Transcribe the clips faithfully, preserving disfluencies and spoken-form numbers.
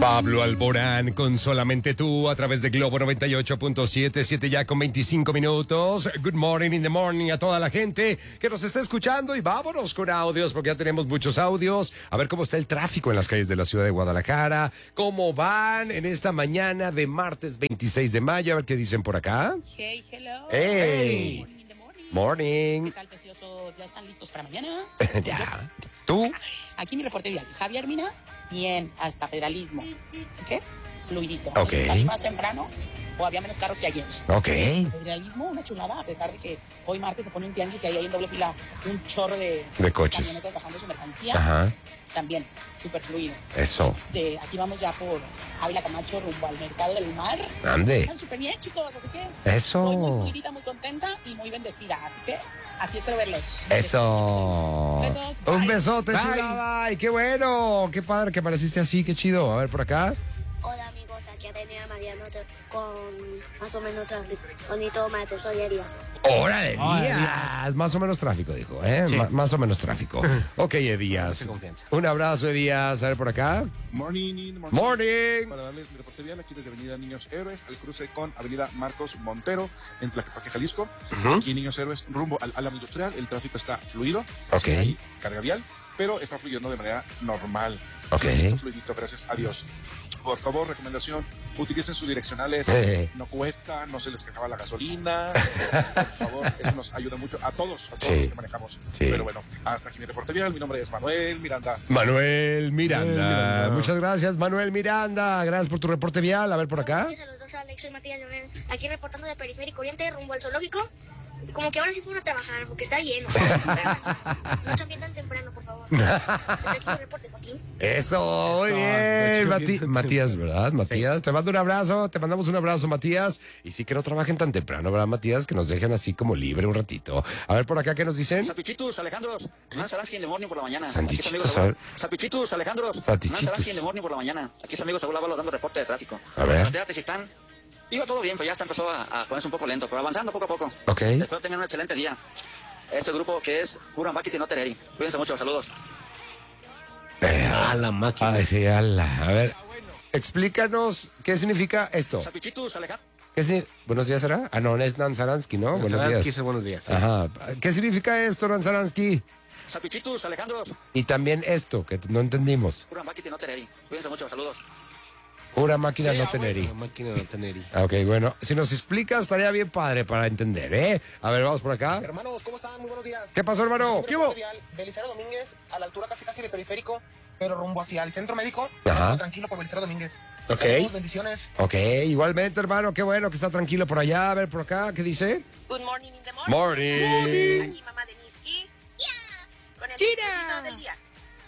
Pablo Alborán con Solamente Tú a través de Globo noventa y ocho punto siete, siete ya con veinticinco minutos. Good morning in the morning a toda la gente que nos está escuchando y vámonos con audios porque ya tenemos muchos audios. A ver cómo está el tráfico en las calles de la ciudad de Guadalajara, cómo van en esta mañana de martes veintiséis de mayo. A ver qué dicen por acá. Hey, hello. Hey. Morning in the morning. Morning. ¿Qué tal, preciosos? ¿Ya están listos para mañana? Ya. ¿Tú? Aquí mi reporte vial. Javier Mina, bien, hasta federalismo. Así que, fluidito. Ok. ¿Estás más temprano o había menos carros que ayer? Ok. Federalismo, una chulada, a pesar de que hoy martes se pone un tianguis y ahí hay en doble fila un chorro de, De coches. camionetas bajando su mercancía. Ajá. También, súper fluido. Eso. De, aquí vamos ya por Ávila Camacho rumbo al mercado del mar. Ande. Están súper bien, chicos, así que Eso. estoy muy fluidita, muy contenta y muy bendecida. Así que así espero verlos. Eso. Besos, Un bye. besote, Bye. chulada. Ay, qué bueno. Qué padre que apareciste así. Qué chido. A ver, por acá. Hola amigos, aquí Atenea Mariano te- con más o menos tráfico. Bonito maestro, soy Elías. Órale, Órale, Elías. Más o menos tráfico, dijo, ¿eh? Sí. Ma- más o menos tráfico. Ok, Elías. Ten confianza. Un abrazo, Elías. A ver, por acá. Morning, morning. Morning. Para darles mi reporte vial aquí desde Avenida Niños Héroes, al cruce con Avenida Marcos Montero, en Tlaquepaque, Jalisco. Ujú. Aquí en Niños Héroes, rumbo al Álamo Industrial, el tráfico está fluido. Ok. Sí hay carga vial, pero está fluyendo de manera normal. Ok. Fluidito, fluidito, gracias a Dios. Por favor, recomendación, utilicen sus direccionales. Eh. No cuesta, no se les acaba la gasolina. Por favor, eso nos ayuda mucho a todos, a todos Sí. los que manejamos. Sí. Pero bueno, hasta aquí mi reporte vial. Mi nombre es Manuel Miranda. Manuel Miranda. Manuel Miranda. Muchas gracias, Manuel Miranda. Gracias por tu reporte vial. A ver, por acá. Buenos días a los dos, Alex, soy Matías Leonel. Aquí reportando de Periférico Oriente rumbo al zoológico. Como que ahora sí fueron a trabajar porque está lleno. No se tan temprano, por favor. Está aquí mi reporte, Joaquín. Eso, muy Eso, bien. mucho Mati- bien. Matías, ¿verdad? Matías, te mando un abrazo, te mandamos un abrazo, Matías. Y sí que no trabajen tan temprano, ¿verdad, Matías? Que nos dejen así como libre un ratito. A ver por acá, ¿qué nos dicen? Sapichitus, Alejandros, Nan Salansky en the morning por la mañana. Santichitos, Aquí su a amigo ver. Saúl. Sapichitus, Alejandros, Santichitos. Nan Salansky en the morning por la mañana. Aquí su amigo Saúl Ábalos dando reporte de tráfico. A ver. Fíjate si están. Iba todo bien, pero ya está empezó a, a ponerse un poco lento, pero avanzando poco a poco. Ok. Espero tengan un excelente día. Este grupo que es Urambaki Tinotereri. Cuídense mucho, saludos. Eh, A la máquina. Ay, sí, ala. A ver, explícanos qué significa esto. Sapichitus, Alejandros. ¿Qué signi- Buenos días, ¿será? Ah, no, es Nanzaransky, ¿no? Buenos Saransky días. dice buenos días. sí. Ajá. ¿Qué significa esto, Nanzaransky? Sapichitus, Alejandros, Y también esto, que no entendimos. Urambaki Tinotereri. Cuídense mucho, saludos. Pura máquina no tener. La máquina no tener. Ah, ok, bueno, si nos explicas estaría bien padre para entender, ¿eh? A ver, vamos por acá. Hermanos, ¿cómo están? Muy buenos días. ¿Qué pasó, hermano? ¿Qué hubo? Belisario Domínguez, a la altura casi casi de Periférico, pero rumbo hacia el centro médico. Ajá. Todo tranquilo por Belisario Domínguez. Ok. Saludos, bendiciones. Ok, igualmente, hermano, qué bueno que está tranquilo por allá. A ver, por acá, ¿qué dice? Good morning in the morning. Morning. Aquí mamá Denise y con el chismecito del día.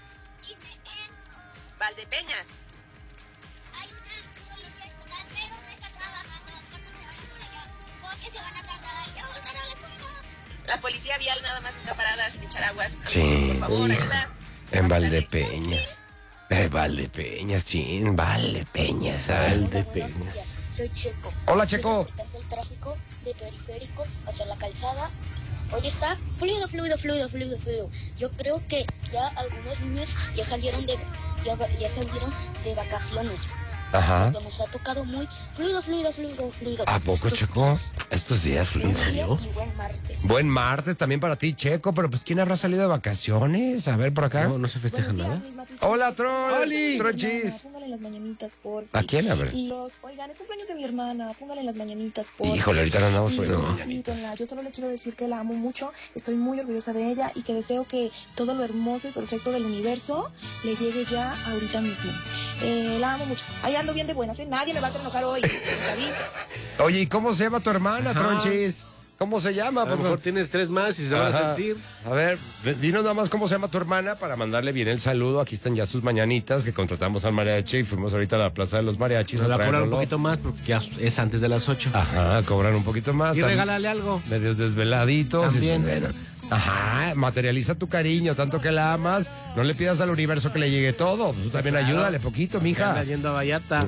Valdepeñas. Hay una policía estatal, pero no está trabajando. Cuando se vayan por allá, porque se van a tardar y ya van a dar la escuela. La policía vial nada más está parada sin echar aguas. Sí. Por favor, Hijo. ayuda. En Valdepeñas. Eh, Valdepeñas, chin, Valdepeñas, Valdepeñas. Soy Checo. Hola, Checo. Reportando el tráfico de Periférico hacia la calzada. Hoy está fluido, fluido, fluido, fluido, fluido. Yo creo que ya algunos niños ya salieron de ya, ya salieron de vacaciones. Ajá. Que nos ha tocado muy fluido, fluido, fluido, fluido. ¿A poco, Estos Checo? días. Estos días, Buen ¿en día serio? y buen martes. Buen martes también para ti, Checo, pero pues ¿quién habrá salido de vacaciones? A ver, por acá. No, no se festeja nada. Hola, Troll. Tronchis. Póngale las mañanitas, por ¿A quién? A ver. Y los, oigan, es cumpleaños de mi hermana, póngale las mañanitas, por Híjole, ahorita no andamos Y, poniendo sí, mañanitas. Tonla, yo solo le quiero decir que la amo mucho, estoy muy orgullosa de ella y que deseo que todo lo hermoso y perfecto del universo le llegue ya ahorita mismo. Eh, la amo mucho. Ahí ando bien de buenas, ¿eh? Nadie me va a hacer enojar hoy, les aviso. Oye, ¿y cómo se llama tu hermana, Ajá. Tronchis? ¿Cómo se llama? A lo Pues, mejor tienes tres más y se van a Ajá. sentir. A ver, d- dinos nada más cómo se llama tu hermana para mandarle bien el saludo. Aquí están ya sus mañanitas que contratamos al mariachi y fuimos ahorita a la plaza de los mariachis. Nos a la cobran un traérnoslo. poquito más porque ya es antes de las ocho. Ajá, cobran un poquito más. Y Están regálale algo. medios desveladitos. También. Y, bueno, Ajá, materializa tu cariño, tanto que la amas, no le pidas al universo que le llegue todo, tú también Claro. ayúdale poquito, mija. Anda yendo a Vallarta.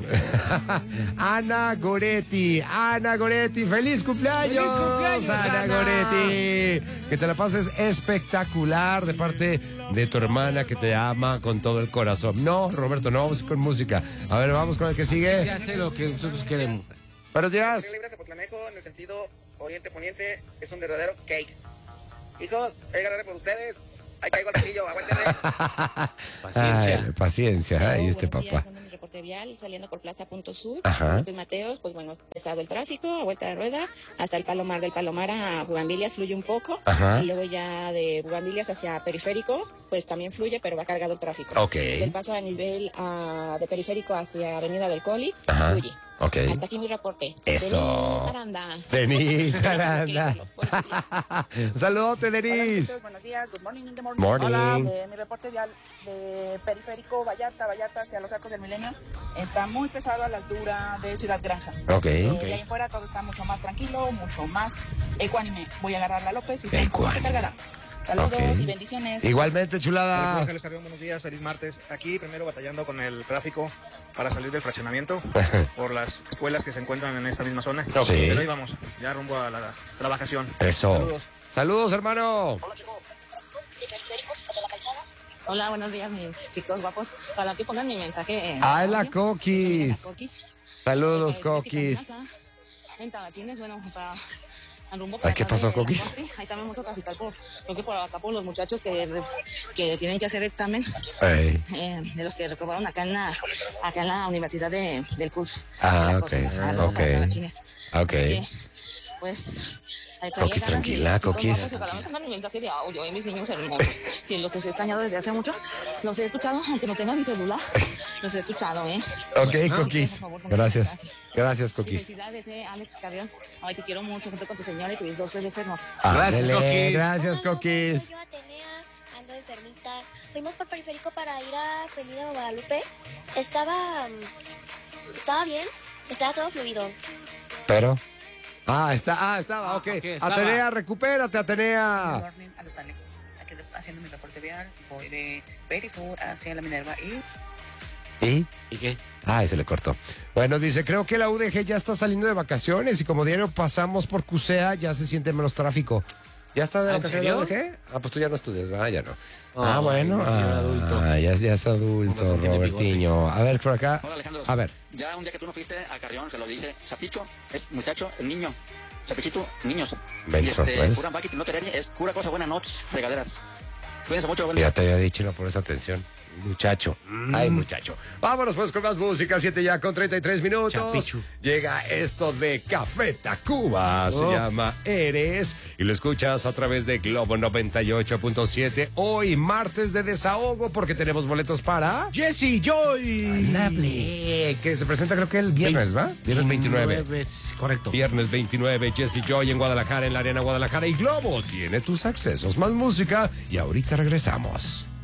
Ana Goretti, Ana Goretti, feliz cumpleaños, ¡Feliz cumpleaños, Ana, Ana! Goretti. Que te la pases espectacular de parte de tu hermana que te ama con todo el corazón. No, Roberto, no vamos con música. A ver, vamos con el que Se sigue. hace lo que nosotros queremos. Buenos días. Río Libre Zapotlanejo, en el sentido oriente-poniente, es un verdadero cake. Hijos, voy a ganar por ustedes. Ahí caigo al pillo, aguántenme. Paciencia. Ay, paciencia, ay, este Buenos días, papá. ando en mi reporte vial saliendo por Plaza Punto Sur. Ajá. López Mateos, pues bueno, pesado el tráfico, a vuelta de rueda, hasta el Palomar, del Palomar a Bugambilias fluye un poco. Ajá. Y luego ya de Bugambilias hacia Periférico, pues también fluye, pero va cargado el tráfico. Ok. Del paso de Anisbel a, de Periférico hacia Avenida del Coli, Ajá. fluye. Ok. Hasta aquí mi reporte. Eso. Denise Aranda. Denise Aranda. Buenos días. Un saludote, Hola, Denise. amiguitos, buenos días, good morning in the morning. Morning. Hola, eh, mi reporte vial de Periférico, Vallarta, Vallarta hacia los Arcos del Milenio está muy pesado a la altura de Ciudad Granja. Ok. Eh, De ahí en fuera todo está mucho más tranquilo, mucho más ecuánime. Voy a agarrar la López y está un poquito Ecuánime. cargada. Saludos Ok. y bendiciones. Igualmente, chulada. Ángeles Carrión, buenos días, feliz martes. Aquí primero batallando con el tráfico para salir del fraccionamiento por las escuelas que se encuentran en esta misma zona. Sí. Pero ahí vamos, ya rumbo a la trabajación. Eso. Saludos. Saludos, hermano. De periférico hacia la calzada. Hola, buenos días, mis chicos guapos. Para que pongan mi mensaje. En Ay, la audio. Coquis. La Coquis. Saludos, Eh, Coquis. acá, En Tabatines, bueno, para al rumbo Ay, ¿qué acá pasó, de la Coquis? Corte. Ahí también mucho traficar por, creo que por acá por los muchachos que, que tienen que hacer examen, Ey. eh, de los que reprobaron acá en la, acá en la Universidad de, del curso. Ah, de la ok, Costa, a la- ok. a Tabachines. Ok. Así que, pues, ahí traía Coquis, ganas tranquila, mis chicos Coquis. guapos, ojalá me mandan mi mensaje de audio, eh, mis niños hermosos, que los he extrañado desde hace mucho. Los he escuchado, aunque no tenga mi celular. Los he escuchado, ¿eh? Ok, Así que, Coquis. por favor, pongan Gracias. mensaje. Gracias, Coquis. Felicidades, eh, Alex Carrión. Ay, te quiero mucho, junto con tu señora y tus dos bebés hermosos. Gracias, Ándele, Coquis. Gracias, Coquis. Yo Atenea, ando enfermita. Fuimos por periférico para ir a Avenida Guadalupe. Estaba. mm, Estaba bien, estaba todo fluido. Pero. Ah, está, ah, estaba, ok. ok, estaba. Atenea, recupérate, Atenea. Morning a los Alex. Aquí haciendo mi reporte vial. Voy de Perifur hacia la Minerva y ¿Y? ¿Y qué? Ay, se le cortó. Bueno, dice, creo que la U D G ya está saliendo de vacaciones y como diario pasamos por Cusea, ya se siente menos tráfico. ¿Ya está de ¿Ah, en vacaciones la U serio? D G? Ah, pues tú ya no estudias, ¿verdad? Ya no. Oh, ah, bueno. ya es señor Ah, adulto. ya, ya es Con adulto, razón tiene Robertiño. A ver, por acá. Hola, Alejandro. A ver. Ya un día que tú no fuiste a Carrión, se lo dije, Zapicho es muchacho, el niño. Zapichito, niños. Benzo, y este, pues. pura Bakit, no Tereri, es pura cosa, buenas noches, fregaderas. Cuídense mucho, buen día. Ya te había dicho y no pones atención. Muchacho. Ay, muchacho. Vámonos pues con más música. Siete ya con treinta y tres minutos. Chapichu. Llega esto de Café Tacuba. Se Oh. llama Eres. Y lo escuchas a través de Globo noventa y ocho punto siete. Hoy, martes de desahogo, porque tenemos boletos para. Jesse Joy. Nable, que se presenta creo que el viernes, ¿va? Viernes veintinueve. Es correcto. Viernes veintinueve, Jesse Joy en Guadalajara, en la Arena Guadalajara. Y Globo tiene tus accesos. Más música. Y ahorita regresamos.